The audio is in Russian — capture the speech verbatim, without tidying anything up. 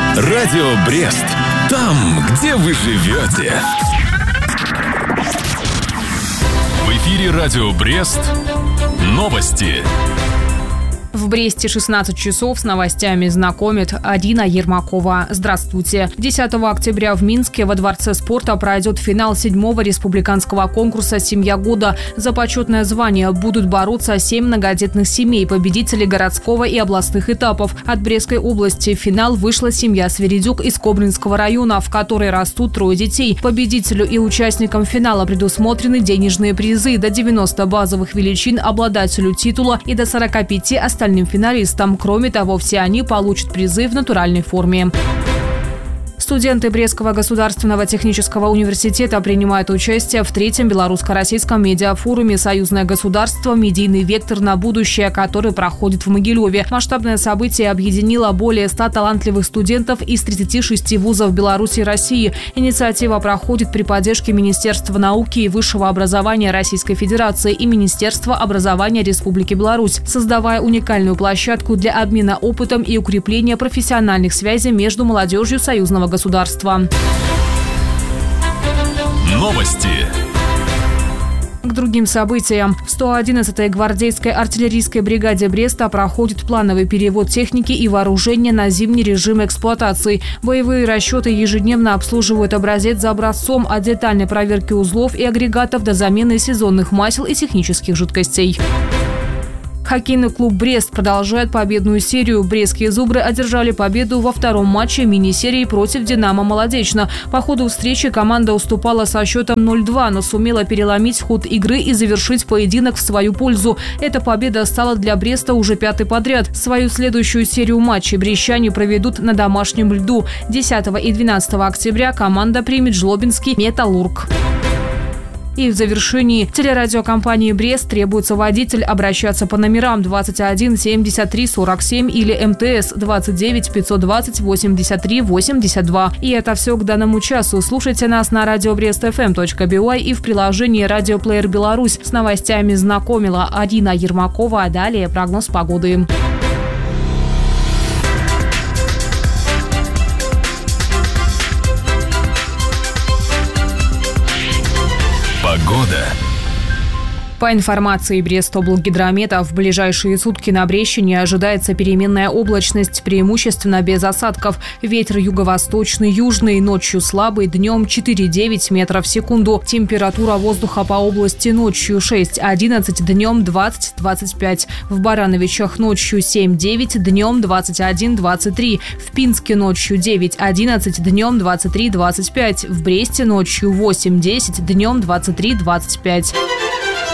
Радио Брест. Там, где вы живете. В эфире Радио Брест. Новости. В Бресте шестнадцать часов с новостями знакомит Адина Ермакова. Здравствуйте. десятого октября в Минске во Дворце спорта пройдет финал седьмого республиканского конкурса «Семья года». За почетное звание будут бороться семь многодетных семей, победителей городского и областных этапов. От Брестской области в финал вышла семья Свиридюк из Кобринского района, в которой растут трое детей. Победителю и участникам финала предусмотрены денежные призы до девяноста базовых величин обладателю титула и до сорока пяти остальным финалистам. Кроме того, все они получат призы в натуральной форме. Студенты Брестского государственного технического университета принимают участие в третьем белорусско-российском медиафоруме «Союзное государство. Медийный вектор на будущее», который проходит в Могилеве. Масштабное событие объединило более ста талантливых студентов из тридцати шести вузов Беларуси и России. Инициатива проходит при поддержке Министерства науки и высшего образования Российской Федерации и Министерства образования Республики Беларусь, создавая уникальную площадку для обмена опытом и укрепления профессиональных связей между молодежью союзного государства. Государства. Новости. К другим событиям. В сто одиннадцатой гвардейской артиллерийской бригаде Бреста проходит плановый перевод техники и вооружения на зимний режим эксплуатации. Боевые расчеты ежедневно обслуживают образец за образцом от детальной проверки узлов и агрегатов до замены сезонных масел и технических жидкостей. Хоккейный клуб «Брест» продолжает победную серию. Брестские «Зубры» одержали победу во втором матче мини-серии против «Динамо Молодечно». По ходу встречи команда уступала со счетом ноль-два, но сумела переломить ход игры и завершить поединок в свою пользу. Эта победа стала для Бреста уже пятой подряд. Свою следующую серию матчей брестчане проведут на домашнем льду. десятого и двенадцатого октября команда примет жлобинский «Металлург». И в завершении телерадиокомпании «Брест» требуется водитель обращаться по номерам двадцать один семьдесят три сорок семь или МТС двадцать девять пятьсот двадцать восемьдесят три восемьдесят два. И это все к данному часу. Слушайте нас на радио брест эф эм точка би уай и в приложении «Радиоплеер Беларусь». С новостями знакомила Адина Ермакова, а далее прогноз погоды. Погода. По информации Брестоблгидромета, в ближайшие сутки на Брестщине ожидается переменная облачность, преимущественно без осадков. Ветер юго-восточный, южный, ночью слабый, днем четыре-девять метров в секунду. Температура воздуха по области ночью шесть-одиннадцать, днем двадцать-двадцать пять. В Барановичах ночью семь-девять, днем двадцать один-двадцать три. В Пинске ночью девять-одиннадцать, днем двадцать три-двадцать пять. В Бресте ночью восемь-десять, днем двадцать три-двадцать пять.